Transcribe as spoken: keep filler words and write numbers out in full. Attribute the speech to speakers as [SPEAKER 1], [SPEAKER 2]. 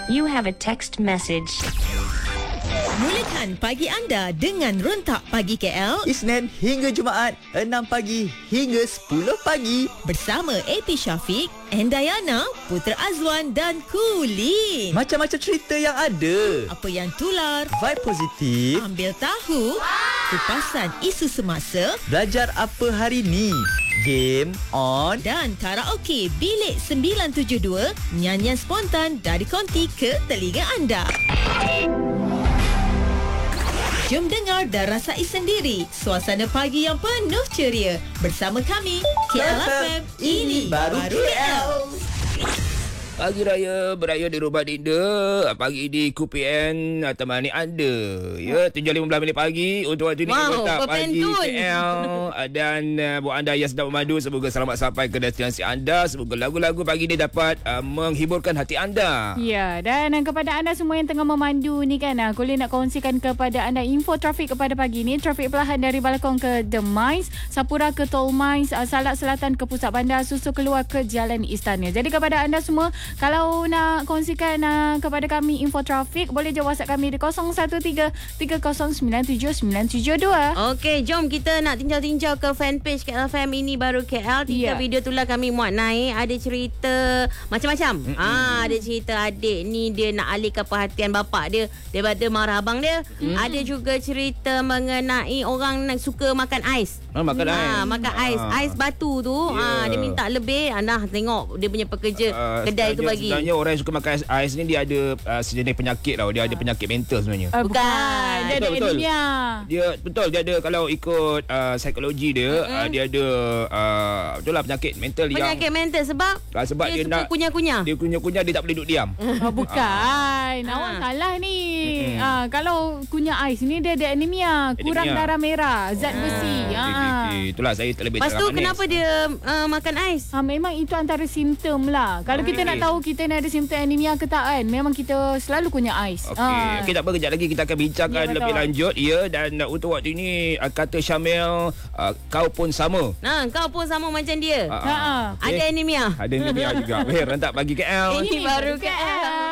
[SPEAKER 1] You have a text message.
[SPEAKER 2] Mulakan pagi anda dengan Rentak Pagi K L
[SPEAKER 3] Isnin hingga Jumaat enam pagi hingga sepuluh pagi
[SPEAKER 2] bersama A P Syafiq, Endayana, Putra Azwan dan Kulin.
[SPEAKER 3] Macam-macam cerita yang ada.
[SPEAKER 2] Apa yang tular,
[SPEAKER 3] Vibe positif.
[SPEAKER 2] ambil tahu, kupasan isu semasa
[SPEAKER 3] Belajar apa hari ni. Game on.
[SPEAKER 2] dan karaoke Bilik sembilan tujuh dua, nyanyian spontan dari konti ke telinga anda. Jom dengar dan rasai sendiri suasana pagi yang penuh ceria bersama kami K L F M. Ini baru K L.
[SPEAKER 4] Pagi raya beraya di rumah Dinda. Pagi di Q P N temani anda. Ya, tujuh lima belas minit pagi untuk waktu ini.
[SPEAKER 2] Wow,
[SPEAKER 4] Rentak Pagi
[SPEAKER 2] berpentun.
[SPEAKER 4] K L. Dan uh, buat anda yang sedang memandu, semoga selamat sampai ke destinasi anda. Semoga lagu-lagu pagi ini dapat uh, menghiburkan hati anda.
[SPEAKER 5] Ya, dan uh, kepada anda semua yang tengah memandu ni kan, uh, Kulin nak kongsikan kepada anda info trafik kepada pagi ni. Trafik perlahan dari Balakong ke The Mines, Sapura ke Tol Mines, uh, Salak Selatan ke Pusat Bandar, Susu keluar ke Jalan Istana. Jadi kepada anda semua, kalau nak kongsikan uh, kepada kami info trafik, boleh je WhatsApp kami di kosong satu tiga tiga kosong sembilan tujuh sembilan tujuh dua.
[SPEAKER 6] Okey, jom kita nak tinjau-tinjau ke fanpage K L F M Ini Baru K L. Tiga
[SPEAKER 5] Ya.
[SPEAKER 6] video tu lah kami muat naik. Ada cerita macam-macam.
[SPEAKER 4] Mm-mm.
[SPEAKER 6] Ah, ada cerita adik ni dia nak alihkan perhatian bapak dia daripada marah abang dia.
[SPEAKER 5] Mm.
[SPEAKER 6] Ada juga cerita mengenai orang nak suka makan ais.
[SPEAKER 4] Ah, makan ais.
[SPEAKER 6] Ah, makan ais.
[SPEAKER 4] Ah.
[SPEAKER 6] Ais batu tu.
[SPEAKER 4] Ya.
[SPEAKER 6] Ah, dia minta lebih. Ah, nah, tengok dia punya pekerja
[SPEAKER 4] Uh,
[SPEAKER 6] kedai tu
[SPEAKER 4] sebenarnya-
[SPEAKER 6] bagi.
[SPEAKER 4] Sebenarnya orang yang suka makan ais, ais ni dia ada uh, sejenis penyakit tau. Dia ada penyakit mental sebenarnya.
[SPEAKER 5] Uh,
[SPEAKER 6] Bukan.
[SPEAKER 5] Dia ada
[SPEAKER 4] Betul, betul.
[SPEAKER 5] anemia.
[SPEAKER 4] Dia betul dia ada, kalau ikut uh, psikologi dia, mm-hmm. uh, dia ada uh, betul lah penyakit mental
[SPEAKER 6] Penyakit
[SPEAKER 4] yang
[SPEAKER 6] mental sebab,
[SPEAKER 4] uh, sebab
[SPEAKER 6] dia,
[SPEAKER 4] dia,
[SPEAKER 6] suka
[SPEAKER 4] nak
[SPEAKER 6] kunyah-kunyah.
[SPEAKER 4] dia kunyah-kunyah, dia tak boleh duduk diam.
[SPEAKER 5] Oh, bukan. Awak
[SPEAKER 6] Ah.
[SPEAKER 5] salah ni.
[SPEAKER 4] Mm-mm.
[SPEAKER 5] Ah, kalau kunyah ais ni dia ada anemia, kurang
[SPEAKER 4] Anemia.
[SPEAKER 5] darah merah, zat besi.
[SPEAKER 4] Okey,
[SPEAKER 5] Ah.
[SPEAKER 4] okey, okey. Itulah saya tak lebih
[SPEAKER 6] Lepas tu
[SPEAKER 4] cakap manis.
[SPEAKER 6] kenapa dia uh, makan ais?
[SPEAKER 5] Ha, memang itu antara simptom lah. Kalau kita
[SPEAKER 4] Okey.
[SPEAKER 5] nak tahu kita ni ada simptom anemia ke tak kan, memang kita selalu kunyah ais.
[SPEAKER 4] Okey,
[SPEAKER 5] Ah.
[SPEAKER 4] okey, tak apa, kejap lagi kita akan bincangkan
[SPEAKER 5] Ya,
[SPEAKER 4] lebih
[SPEAKER 5] betul.
[SPEAKER 4] lanjut. Ya, dan uh, untuk waktu ini uh, kata Syamil, uh, kau pun sama.
[SPEAKER 6] Nah, kau pun sama macam dia.
[SPEAKER 4] Uh,
[SPEAKER 5] Ha, ha.
[SPEAKER 6] Ada anemia.
[SPEAKER 4] Ada anemia juga. Weh, rentak pagi K L.
[SPEAKER 6] Ini baru K L.